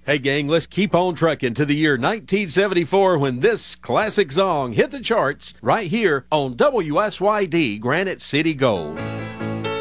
Hey, gang, let's keep on trucking to the year 1974 when this classic song hit the charts right here on WSYD Granite City Gold.